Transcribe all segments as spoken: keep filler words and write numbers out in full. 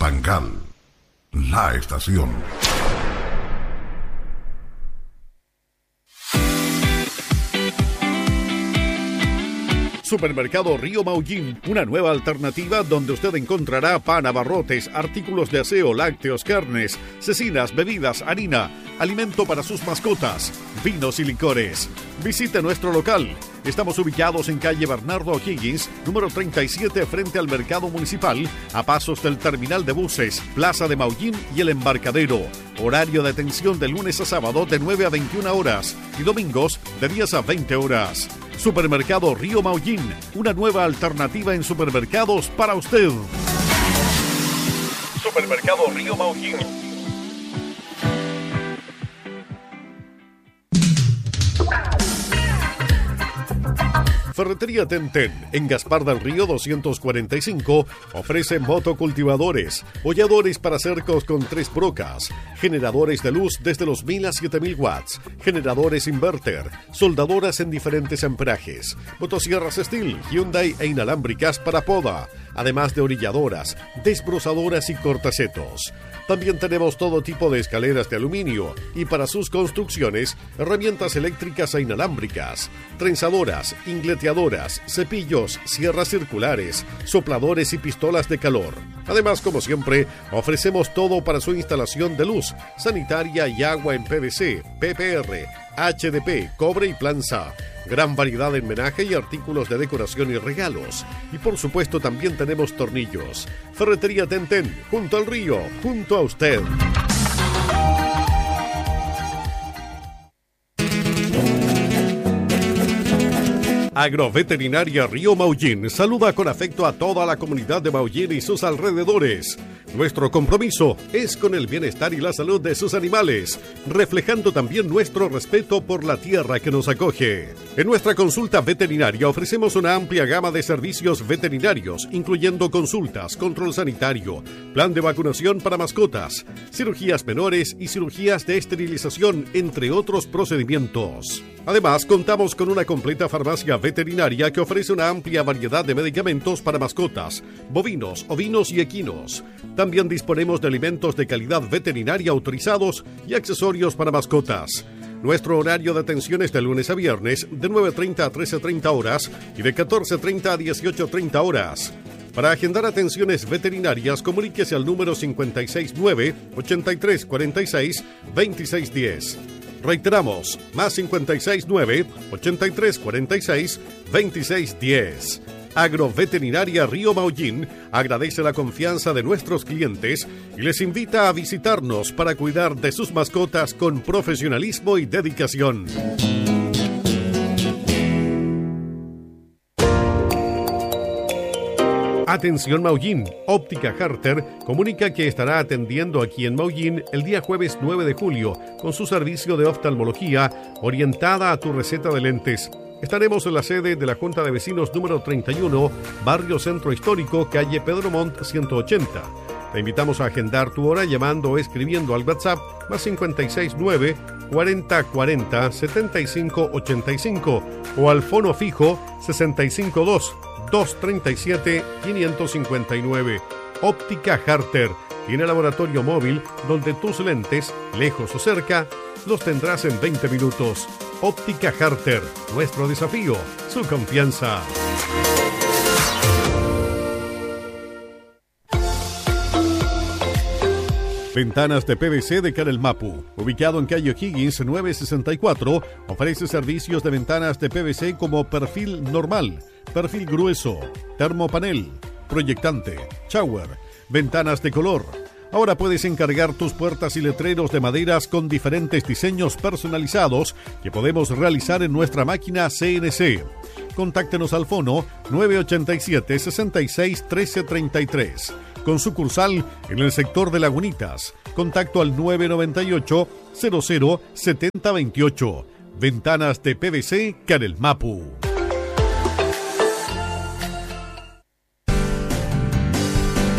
Bancal, la estación. Supermercado Río Maullín, una nueva alternativa donde usted encontrará pan, abarrotes, artículos de aseo, lácteos, carnes, cecinas, bebidas, harina, alimento para sus mascotas, vinos y licores. Visite nuestro local. Estamos ubicados en calle Bernardo O'Higgins, número treinta y siete, frente al Mercado Municipal, a pasos del terminal de buses, Plaza de Maullín y el embarcadero. Horario de atención de lunes a sábado de nueve a veintiuna horas y domingos de diez a veinte horas. Supermercado Río Maullín, una nueva alternativa en supermercados para usted. Supermercado Río Maullín. Ferretería Tenten, en Gaspar del Río doscientos cuarenta y cinco, ofrece motocultivadores, holladores para cercos con tres brocas, generadores de luz desde los mil a siete mil watts, generadores inverter, soldadoras en diferentes amperajes, motosierras Steel, Hyundai e inalámbricas para poda, además de orilladoras, desbrozadoras y cortacetos. También tenemos todo tipo de escaleras de aluminio y para sus construcciones, herramientas eléctricas e inalámbricas, trenzadoras, ingleteadoras, cepillos, sierras circulares, sopladores y pistolas de calor. Además, como siempre, ofrecemos todo para su instalación de luz, sanitaria y agua en P V C, P P R, H D P, cobre y planza. Gran variedad de menaje y artículos de decoración y regalos. Y por supuesto también tenemos tornillos. Ferretería Tenten, junto al río, junto a usted. Agroveterinaria Río Maullín saluda con afecto a toda la comunidad de Maullín y sus alrededores. Nuestro compromiso es con el bienestar y la salud de sus animales, reflejando también nuestro respeto por la tierra que nos acoge. En nuestra consulta veterinaria ofrecemos una amplia gama de servicios veterinarios, incluyendo consultas, control sanitario, plan de vacunación para mascotas, cirugías menores y cirugías de esterilización, entre otros procedimientos. Además, contamos con una completa farmacia veterinaria que ofrece una amplia variedad de medicamentos para mascotas, bovinos, ovinos y equinos. También disponemos de alimentos de calidad veterinaria autorizados y accesorios para mascotas. Nuestro horario de atención es de lunes a viernes de nueve treinta a trece treinta horas y de catorce treinta a dieciocho treinta horas. Para agendar atenciones veterinarias, comuníquese al número cinco seis nueve, ocho tres cuatro seis, dos seis uno cero. Reiteramos, más cinco seis nueve, ocho tres cuatro seis, dos seis uno cero. Agroveterinaria Río Maullín agradece la confianza de nuestros clientes y les invita a visitarnos para cuidar de sus mascotas con profesionalismo y dedicación. Atención Maullín, Óptica Harter comunica que estará atendiendo aquí en Maullín el día jueves nueve de julio con su servicio de oftalmología orientada a tu receta de lentes. Estaremos en la sede de la Junta de Vecinos número treinta y uno, Barrio Centro Histórico, calle Pedro Montt ciento ochenta. Te invitamos a agendar tu hora llamando o escribiendo al WhatsApp más cinco seis nueve, cuarenta cuarenta, setenta y cinco ochenta y cinco o al fono fijo sesenta y cinco dos, doscientos treinta y siete, quinientos cincuenta y nueve. Óptica Harter tiene laboratorio móvil donde tus lentes, lejos o cerca, los tendrás en veinte minutos. Óptica Harter, nuestro desafío, su confianza. Ventanas de P V C de Canel Mapu, ubicado en calle O'Higgins novecientos sesenta y cuatro, ofrece servicios de ventanas de P V C como perfil normal, perfil grueso, termopanel, proyectante, shower, ventanas de color. Ahora puedes encargar tus puertas y letreros de maderas con diferentes diseños personalizados que podemos realizar en nuestra máquina C N C. Contáctenos al fono nueve ocho siete, seis seis, uno tres tres tres. Con sucursal en el sector de Lagunitas. Contacto al nueve nueve ocho, cero cero, siete cero dos ocho. Ventanas de P V C Canel Mapu.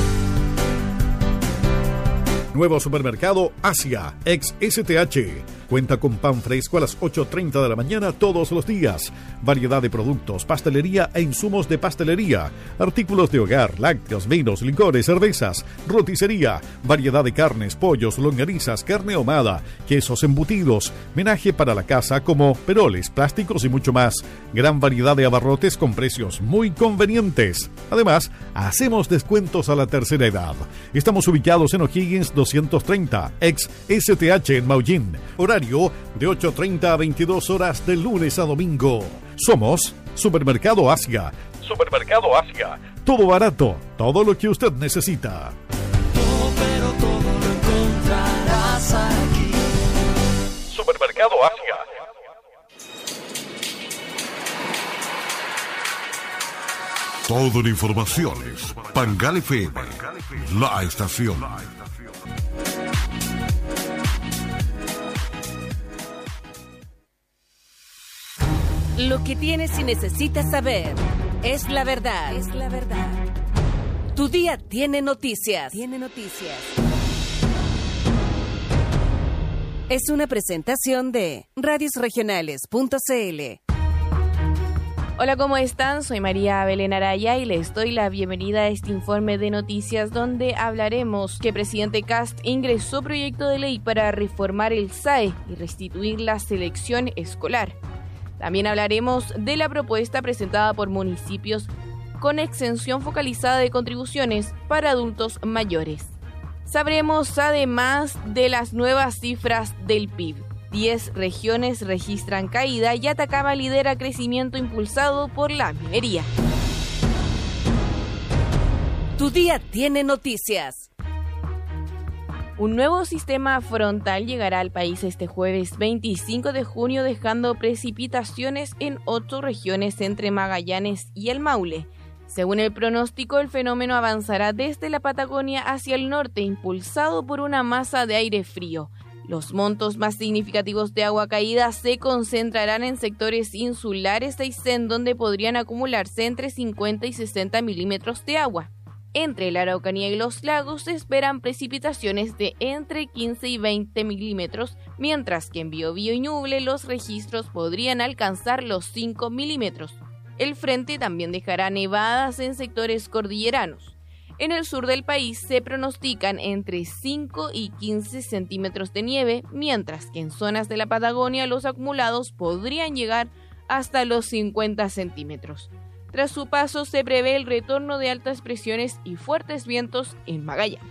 Nuevo supermercado Asia, ex S T H. Cuenta con pan fresco a las ocho treinta de la mañana todos los días. Variedad de productos, pastelería e insumos de pastelería. Artículos de hogar, lácteos, vinos, licores, cervezas, roticería. Variedad de carnes, pollos, longanizas, carne ahumada, quesos embutidos. Menaje para la casa como peroles, plásticos y mucho más. Gran variedad de abarrotes con precios muy convenientes. Además, hacemos descuentos a la tercera edad. Estamos ubicados en O'Higgins doscientos treinta, ex S T H en Maullín. Horario de ocho treinta a veintidós horas de lunes a domingo. Somos Supermercado Asia. Supermercado Asia. Todo barato, todo lo que usted necesita. Todo, pero todo lo encontrarás aquí. Supermercado Asia. Todo en informaciones. Pangal F M, la estación. Lo que tienes y necesitas saber es la verdad. Es la verdad. Tu día tiene noticias. Tiene noticias. Es una presentación de radios regionales punto c l. Hola, ¿cómo están? Soy María Belén Araya y les doy la bienvenida a este informe de noticias donde hablaremos que presidente Kast ingresó proyecto de ley para reformar el S A E y restituir la selección escolar. También hablaremos de la propuesta presentada por municipios con exención focalizada de contribuciones para adultos mayores. Sabremos además de las nuevas cifras del P I B. diez regiones registran caída y Atacama lidera crecimiento impulsado por la minería. Tu día tiene noticias. Un nuevo sistema frontal llegará al país este jueves veinticinco de junio, dejando precipitaciones en ocho regiones entre Magallanes y el Maule. Según el pronóstico, el fenómeno avanzará desde la Patagonia hacia el norte, impulsado por una masa de aire frío. Los montos más significativos de agua caída se concentrarán en sectores insulares de Aysén, donde podrían acumularse entre cincuenta y sesenta milímetros de agua. Entre la Araucanía y los lagos se esperan precipitaciones de entre quince y veinte milímetros, mientras que en Biobío y Ñuble los registros podrían alcanzar los cinco milímetros. El frente también dejará nevadas en sectores cordilleranos. En el sur del país se pronostican entre cinco y quince centímetros de nieve, mientras que en zonas de la Patagonia los acumulados podrían llegar hasta los cincuenta centímetros. Tras su paso se prevé el retorno de altas presiones y fuertes vientos en Magallanes.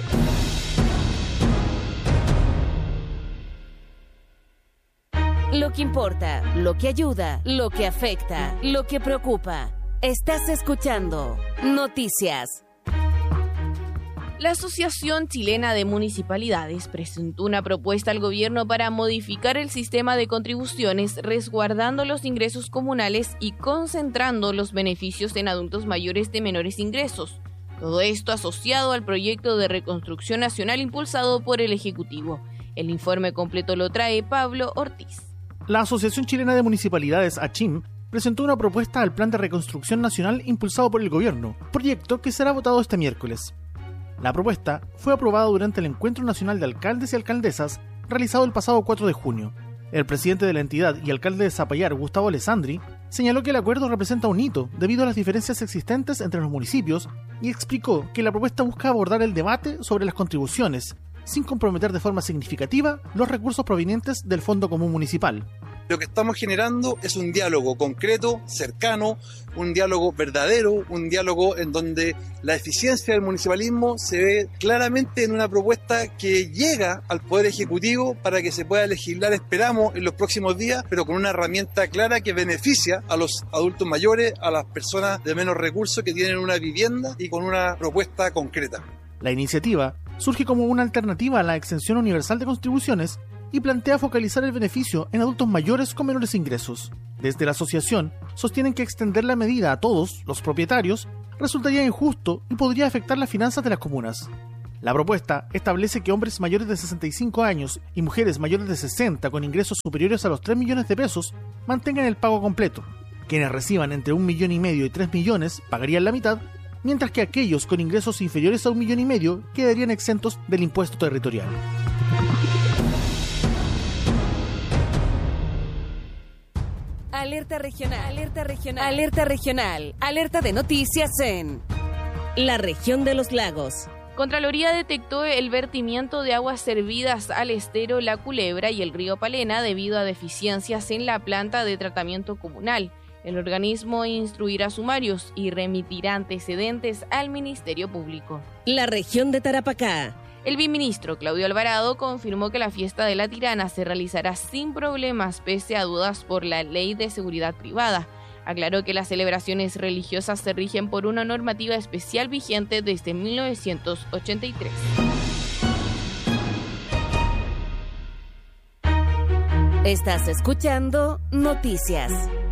Lo que importa, lo que ayuda, lo que afecta, lo que preocupa. Estás escuchando Noticias. La Asociación Chilena de Municipalidades presentó una propuesta al gobierno para modificar el sistema de contribuciones, resguardando los ingresos comunales y concentrando los beneficios en adultos mayores de menores ingresos. Todo esto asociado al proyecto de reconstrucción nacional impulsado por el Ejecutivo. El informe completo lo trae Pablo Ortiz. La Asociación Chilena de Municipalidades, ACHIM, presentó una propuesta al Plan de Reconstrucción Nacional impulsado por el gobierno, proyecto que será votado este miércoles. La propuesta fue aprobada durante el Encuentro Nacional de Alcaldes y Alcaldesas realizado el pasado cuatro de junio. El presidente de la entidad y alcalde de Zapallar, Gustavo Alessandri, señaló que el acuerdo representa un hito debido a las diferencias existentes entre los municipios y explicó que la propuesta busca abordar el debate sobre las contribuciones, sin comprometer de forma significativa los recursos provenientes del Fondo Común Municipal. Lo que estamos generando es un diálogo concreto, cercano, un diálogo verdadero, un diálogo en donde la eficiencia del municipalismo se ve claramente en una propuesta que llega al Poder Ejecutivo para que se pueda legislar, esperamos, en los próximos días, pero con una herramienta clara que beneficia a los adultos mayores, a las personas de menos recursos que tienen una vivienda y con una propuesta concreta. La iniciativa surge como una alternativa a la exención universal de contribuciones y plantea focalizar el beneficio en adultos mayores con menores ingresos. Desde la asociación, sostienen que extender la medida a todos los propietarios resultaría injusto y podría afectar las finanzas de las comunas. La propuesta establece que hombres mayores de sesenta y cinco años y mujeres mayores de sesenta con ingresos superiores a los tres millones de pesos mantengan el pago completo. Quienes reciban entre un millón y medio y tres millones pagarían la mitad, mientras que aquellos con ingresos inferiores a un millón y medio quedarían exentos del impuesto territorial. Alerta regional. Alerta regional. Alerta regional. Alerta de noticias en la región de los lagos. Contraloría detectó el vertimiento de aguas servidas al estero La Culebra y el río Palena debido a deficiencias en la planta de tratamiento comunal. El organismo instruirá sumarios y remitirá antecedentes al Ministerio Público. La región de Tarapacá. El viceministro Claudio Alvarado confirmó que la fiesta de la Tirana se realizará sin problemas pese a dudas por la Ley de Seguridad Privada. Aclaró que las celebraciones religiosas se rigen por una normativa especial vigente desde mil novecientos ochenta y tres. Estás escuchando Noticias.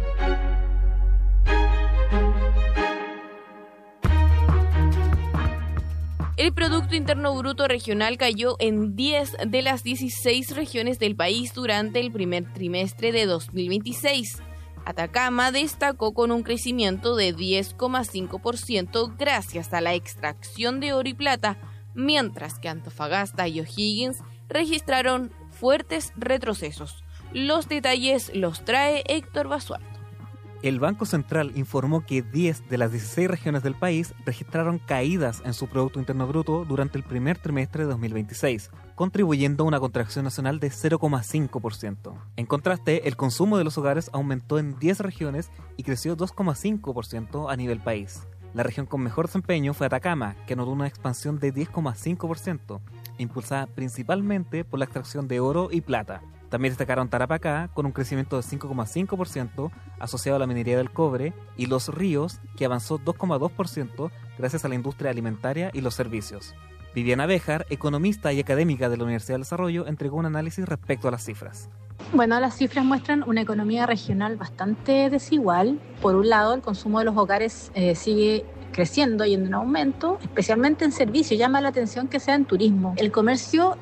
El Producto Interno Bruto regional cayó en diez de las dieciséis regiones del país durante el primer trimestre de dos mil veintiséis. Atacama destacó con un crecimiento de diez coma cinco por ciento gracias a la extracción de oro y plata, mientras que Antofagasta y O'Higgins registraron fuertes retrocesos. Los detalles los trae Héctor Basualdo. El Banco Central informó que diez de las dieciséis regiones del país registraron caídas en su Producto Interno Bruto durante el primer trimestre de dos mil veintiséis, contribuyendo a una contracción nacional de cero coma cinco por ciento. En contraste, el consumo de los hogares aumentó en diez regiones y creció dos coma cinco por ciento a nivel país. La región con mejor desempeño fue Atacama, que anotó una expansión de diez coma cinco por ciento, impulsada principalmente por la extracción de oro y plata. También destacaron Tarapacá, con un crecimiento de cinco coma cinco por ciento asociado a la minería del cobre, y Los Ríos, que avanzó dos coma dos por ciento gracias a la industria alimentaria y los servicios. Viviana Béjar, economista y académica de la Universidad del Desarrollo, entregó un análisis respecto a las cifras. Bueno, las cifras muestran una economía regional bastante desigual. Por un lado, el consumo de los hogares eh, sigue creciendo y en aumento, especialmente en servicios. Llama la atención que sea en turismo, el comercio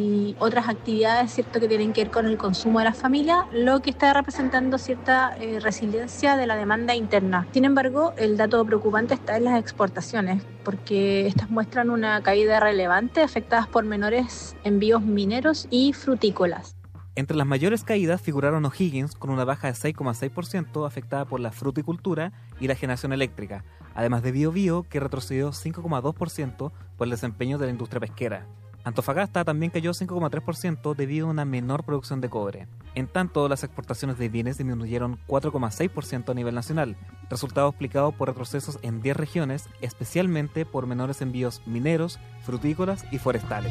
y otras actividades, cierto, que tienen que ver con el consumo de las familias, lo que está representando cierta eh, resiliencia de la demanda interna. Sin embargo, el dato preocupante está en las exportaciones, porque estas muestran una caída relevante afectadas por menores envíos mineros y frutícolas. Entre las mayores caídas figuraron O'Higgins, con una baja de seis coma seis por ciento afectada por la fruticultura y la generación eléctrica, además de Biobío, que retrocedió cinco coma dos por ciento por el desempeño de la industria pesquera. Antofagasta también cayó cinco coma tres por ciento debido a una menor producción de cobre. En tanto, las exportaciones de bienes disminuyeron cuatro coma seis por ciento a nivel nacional, resultado explicado por retrocesos en diez regiones, especialmente por menores envíos mineros, frutícolas y forestales.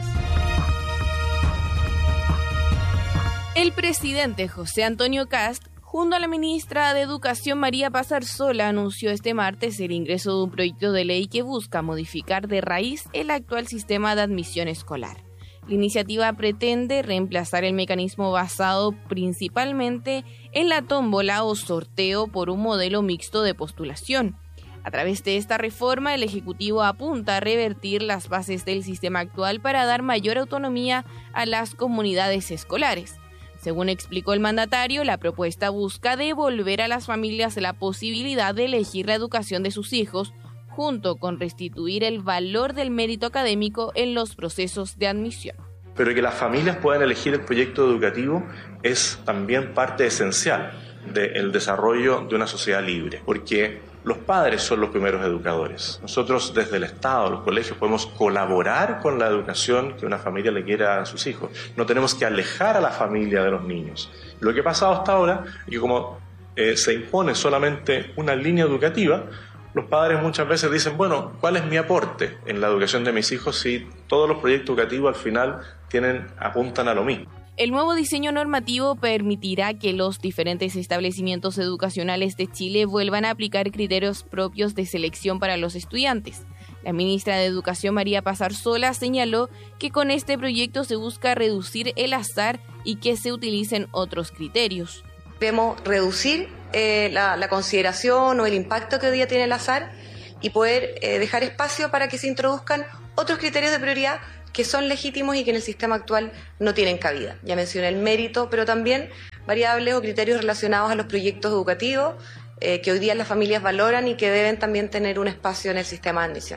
El presidente José Antonio Kast, junto a la ministra de Educación María Paz Arzola, anunció este martes el ingreso de un proyecto de ley que busca modificar de raíz el actual sistema de admisión escolar. La iniciativa pretende reemplazar el mecanismo basado principalmente en la tómbola o sorteo por un modelo mixto de postulación. A través de esta reforma, el Ejecutivo apunta a revertir las bases del sistema actual para dar mayor autonomía a las comunidades escolares. Según explicó el mandatario, la propuesta busca devolver a las familias la posibilidad de elegir la educación de sus hijos, junto con restituir el valor del mérito académico en los procesos de admisión. Pero que las familias puedan elegir el proyecto educativo es también parte esencial del desarrollo de una sociedad libre, porque los padres son los primeros educadores. Nosotros desde el Estado, los colegios, podemos colaborar con la educación que una familia le quiera a sus hijos. No tenemos que alejar a la familia de los niños. Lo que ha pasado hasta ahora es que como eh, se impone solamente una línea educativa, los padres muchas veces dicen, bueno, ¿cuál es mi aporte en la educación de mis hijos si todos los proyectos educativos al final tienen, apuntan a lo mismo? El nuevo diseño normativo permitirá que los diferentes establecimientos educacionales de Chile vuelvan a aplicar criterios propios de selección para los estudiantes. La ministra de Educación María Paz Arzola señaló que con este proyecto se busca reducir el azar y que se utilicen otros criterios. Debemos reducir eh, la, la consideración o el impacto que hoy día tiene el azar y poder eh, dejar espacio para que se introduzcan otros criterios de prioridad que son legítimos y que en el sistema actual no tienen cabida. Ya mencioné el mérito, pero también variables o criterios relacionados a los proyectos educativos eh, que hoy día las familias valoran y que deben también tener un espacio en el sistema de admisión.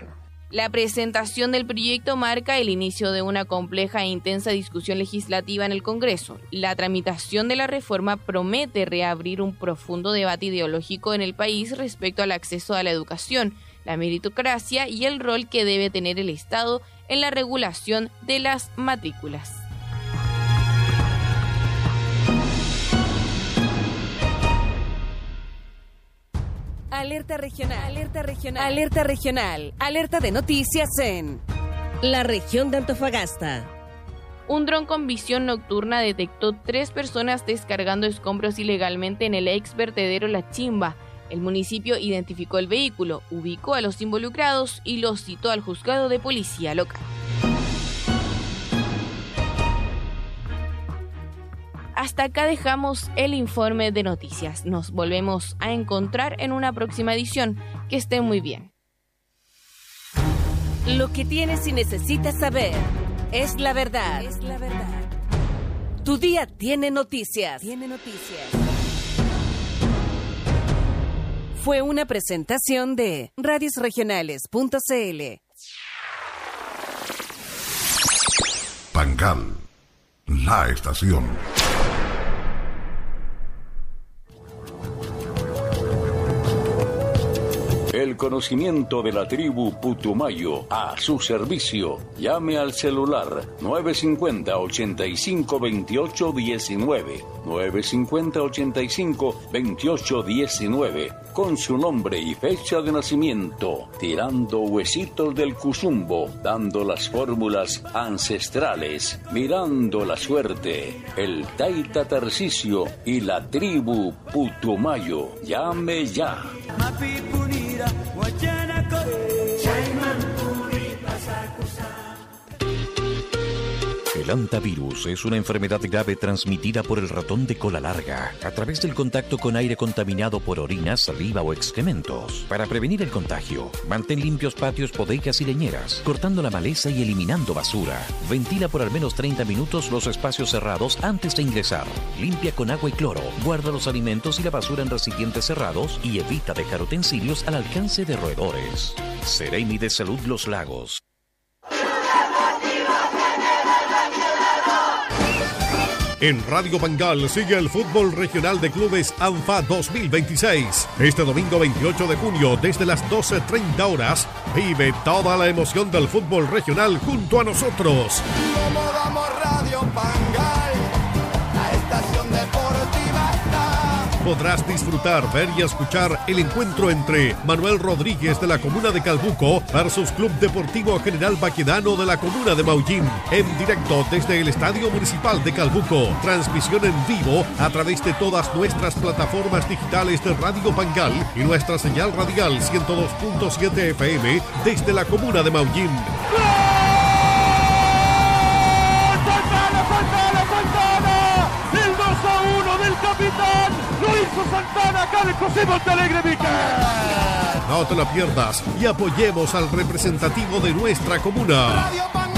La presentación del proyecto marca el inicio de una compleja e intensa discusión legislativa en el Congreso. La tramitación de la reforma promete reabrir un profundo debate ideológico en el país respecto al acceso a la educación, la meritocracia y el rol que debe tener el Estado en la regulación de las matrículas. Alerta regional, alerta regional, alerta regional, alerta de noticias en la región de Antofagasta. Un dron con visión nocturna detectó tres personas descargando escombros ilegalmente en el ex vertedero La Chimba. El municipio identificó el vehículo, ubicó a los involucrados y los citó al juzgado de policía local. Hasta acá dejamos el informe de noticias. Nos volvemos a encontrar en una próxima edición. Que estén muy bien. Lo que tienes y necesitas saber es la verdad. Es la verdad. Tu día tiene noticias. Tiene noticias. Fue una presentación de radios regionales punto c l. Pangal, la estación. El conocimiento de la tribu Putumayo a su servicio. Llame al celular nueve cinco cero, ochenta y cinco, veintiocho diecinueve. nueve cinco cero, ochenta y cinco, veintiocho diecinueve. Con su nombre y fecha de nacimiento. Tirando huesitos del Cuzumbo. Dando las fórmulas ancestrales. Mirando la suerte. El Taita Tarcisio y la tribu Putumayo. Llame ya. El hantavirus es una enfermedad grave transmitida por el ratón de cola larga a través del contacto con aire contaminado por orina, saliva o excrementos. Para prevenir el contagio, mantén limpios patios, bodegas y leñeras, cortando la maleza y eliminando basura. Ventila por al menos treinta minutos los espacios cerrados antes de ingresar. Limpia con agua y cloro. Guarda los alimentos y la basura en recipientes cerrados y evita dejar utensilios al alcance de roedores. Seremi de Salud Los Lagos. En Radio Pangal sigue el fútbol regional de clubes ANFA dos mil veintiséis. Este domingo veintiocho de junio, desde las doce treinta horas, vive toda la emoción del fútbol regional junto a nosotros. Como damos Radio Pangal, la estación deportiva está. Podrás disfrutar, ver y escuchar el encuentro entre Manuel Rodríguez de la comuna de Calbuco versus Club Deportivo General Baquedano de la comuna de Maullín, en directo desde el Estadio Municipal de Calbuco. Transmisión en vivo a través de todas nuestras plataformas digitales de Radio Pangal y nuestra señal radial ciento dos punto siete F M desde la comuna de Maullín. El dos a uno del capitán, lo hizo Santana, acá de José Montalegre Miquel. No te la pierdas y apoyemos al representativo de nuestra comuna. Radio Pangal.